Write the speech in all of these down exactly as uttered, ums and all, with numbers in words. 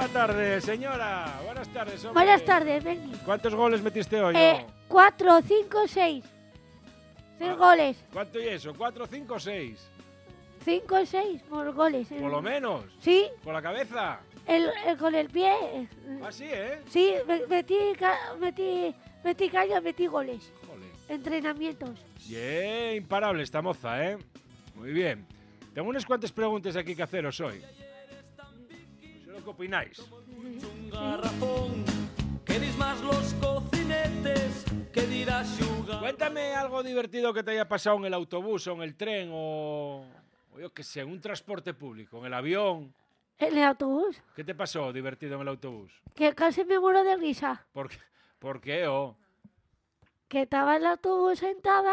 Buenas tardes, señora. Buenas tardes, hombre. Buenas tardes, Benny. ¿Cuántos goles metiste hoy? Eh, no? cuatro, cinco, seis. Seis Ah, goles. ¿Cuánto y eso? ¿Cuatro, cinco, seis? Cinco, seis por goles. Por lo menos. Sí. ¿Con la cabeza? El, el- con el pie. Ah, sí, ¿eh? Sí, me- metí, ca- metí, metí caña, metí goles. Jole. Entrenamientos. Bien, imparable esta moza, ¿eh? Muy bien. Tengo unas cuantas preguntas aquí que haceros hoy. No sé lo que opináis. Un garrafón, que dis más los cocinetes, que dirás xugar. Cuéntame algo divertido que te haya pasado en el autobús o en el tren o, o yo qué sé, en un transporte público, en el avión. En el autobús. ¿Qué te pasó divertido en el autobús? Que casi me muero de risa. ¿Por qué? ¿Por qué? Oh? Que estaba en el autobús sentada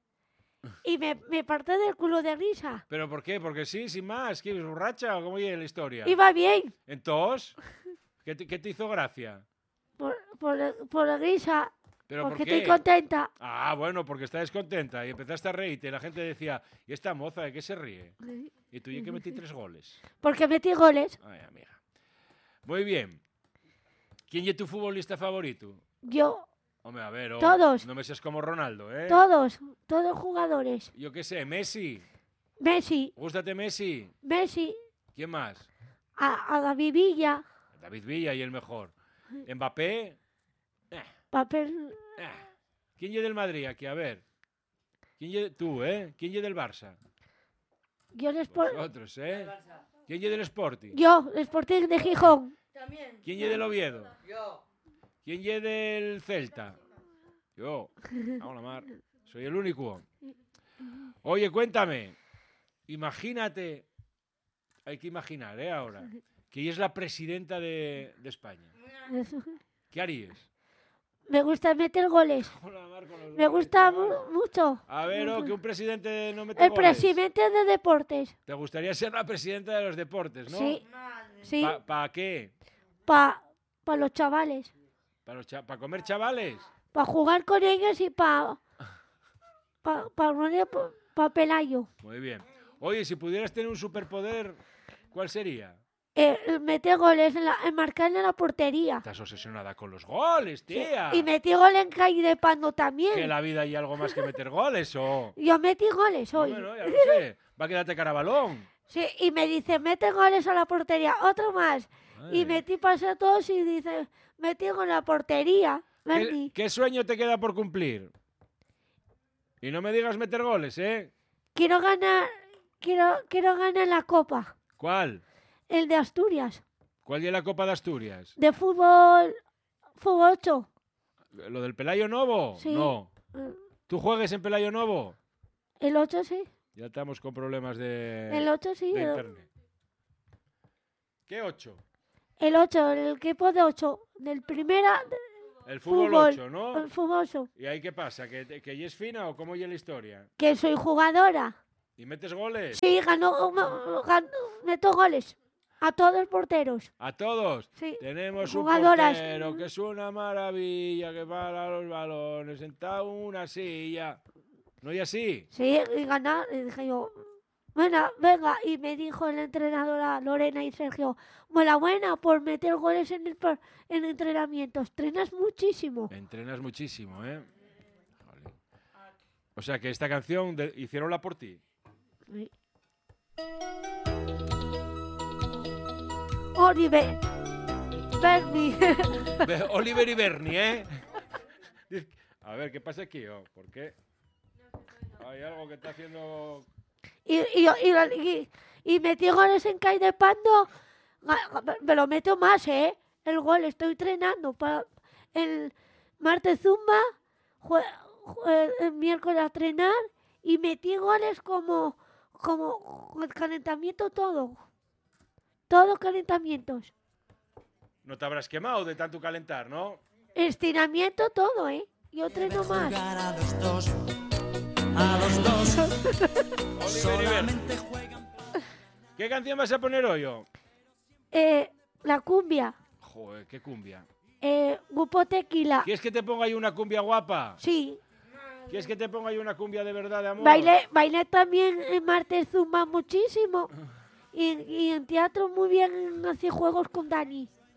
y me, me parté del culo de risa. ¿Pero por qué? Porque sí, sin más. ¿Qué, borracha o cómo llega la historia? Iba bien. ¿Entonces? ¿Qué te, qué te hizo gracia? Por, por, por la risa. ¿Pero Porque por qué? estoy contenta. Ah, bueno, porque estás descontenta y empezaste a reírte y la gente decía, ¿y esta moza de qué se ríe? Y tú, ¿y que metí tres goles? Porque metí goles. Ay, amiga. Muy bien. ¿Quién es tu futbolista favorito? Yo, Hombre, a ver, oh, Todos. no me seas como Ronaldo, ¿eh? todos, todos jugadores. Yo qué sé, Messi. Messi, ¿Gústate Messi? Messi, ¿Quién más? a, a David Villa, David Villa y el mejor. Mbappé. Eh, papel. eh. ¿Quién es del Madrid aquí? A ver. ¿Quién es tú, eh? ¿Quién es del Barça? Yo, el Sport- Vosotros, ¿eh? ¿Quién es del Sporting? yo, el Sporting de Gijón. ¿Quién es del Oviedo? ¿Quién es del Celta? Yo. Vamos la mar. Soy el único. Oye, cuéntame. Imagínate. Hay que imaginar, ¿eh? Ahora. Que ella es la presidenta de, de España. ¿Qué harías? Me gusta meter goles. Vamos la mar con los Me goles, gusta chaval. mu- mucho. A ver, oh, que un presidente no mete El goles. presidente de deportes. ¿Te gustaría ser la presidenta de los deportes, no? Sí, sí, ¿Para qué? para pa los chavales. ¿Para pa comer chavales? Para jugar con ellos y para pa, pa, pa, pa Pelayo. Muy bien. Oye, si pudieras tener un superpoder, ¿cuál sería? Eh, meter goles, en, la, en marcar en la portería. Estás obsesionada con los goles, tía. Y metí gol en calle de Pando también. Que en la vida hay algo más que meter goles, ¿o? Yo metí goles hoy. Bueno, ya lo sé. Va a quedarte cara a balón. Sí, y me dice, mete goles a la portería, otro más. Ay. Y metí pase a todos y dice, metí gol a la portería. ¿Qué, Berni. qué sueño te queda por cumplir? Y no me digas meter goles, ¿eh? Quiero ganar, quiero, quiero ganar la copa, ¿Cuál? el de Asturias, ¿Cuál es la Copa de Asturias? de fútbol, fútbol ocho. ¿Lo del Pelayo Novo? Sí. No. Eh, ¿Tú juegues en Pelayo Novo? El ocho sí, Ya estamos con problemas de, el ocho sí, de el, internet. ¿Qué ocho? el ocho, el equipo de ocho, del primera, El fútbol, Fútbol, ocho, ¿no? el fútbol ocho. ¿Y ahí qué pasa? ¿Que, que ella es fina o cómo es la historia? Que soy jugadora. ¿Y metes goles? Sí, ganó, ganó, ganó- meto goles a todos los porteros. A todos. Sí. Tenemos Jugadoras. un portero que es una maravilla, que para los balones, sentado en una silla. ¿No y así? Sí, y ganar. Y dije yo, bueno, venga. Y me dijo el entrenador a Lorena y Sergio, buena buena por meter goles en el, par- en entrenamientos. Entrenas muchísimo. Entrenas muchísimo, ¿eh? Jolín. O sea que esta canción de, hicieronla por ti. Sí. Oliver, Bernie. Be- Oliver y Bernie, ¿eh? Diz- A ver, ¿qué pasa aquí? Oh? ¿Por qué? Hay algo que está haciendo... y, y, y, y, y metí goles en Cai de Pando. Ga- Me lo meto más, ¿eh? El gol, estoy entrenando para el martes zumba, jue- jue- el miércoles a entrenar y metí goles como, como el calentamiento todo. Todos calentamientos. No te habrás quemado de tanto calentar, ¿no? Estiramiento todo, ¿eh? Yo entreno más. Jugar a los dos, a los dos. Oliver y Bernie. Solamente juegan. ¿Qué canción vas a poner hoy, oh? Eh, la cumbia. Joder, qué cumbia. Eh, Grupo Tequila. ¿Quieres que te ponga ahí una cumbia guapa? Sí. ¿Quieres que te ponga ahí una cumbia de verdad, de amor? Bailé, bailé también en martes zumba muchísimo. Y, y en teatro muy bien hacía juegos con Dani.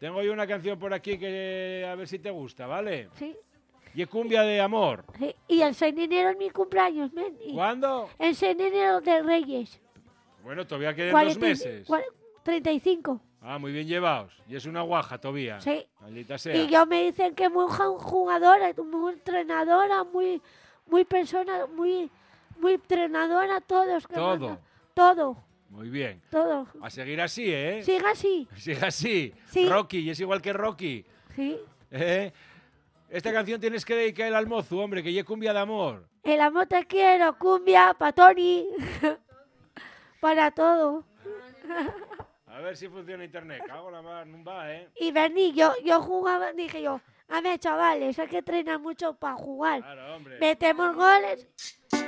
Tengo yo una canción por aquí que a ver si te gusta, ¿vale? Sí. Y es cumbia de amor. Sí. Y el seis de enero es mi cumpleaños, men. Y ¿Cuándo? el seis de enero de Reyes. Bueno, todavía quedan cuarenta dos y- meses. cua- treinta y cinco. Ah, muy bien llevados. Y es una guaja todavía. Sí. Maldita sea. Y yo me dicen que muy ja- jugadora, muy entrenadora, muy, muy persona, muy, muy entrenadora, todos. que Todo. mandan. Todo, Muy bien. todo. A seguir así, ¿eh? Siga así. Sigue así. Sí. Rocky, y es igual que Rocky. Sí. ¿Eh? Esta canción tienes que dedicar al mozo, hombre, que ya es cumbia de amor. El amor te quiero, cumbia, para Tony. Para todo. A ver si funciona internet. Cago en la mar, no va, ¿eh? Y vení, yo, yo jugaba, dije yo, a ver, chavales, hay que entrenar mucho para jugar. Claro, hombre. Metemos goles.